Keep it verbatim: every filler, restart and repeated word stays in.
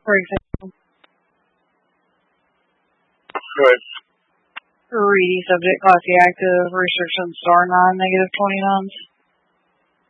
For example, Good. greedy subject, classy active, research on star nine, negative twenty nines.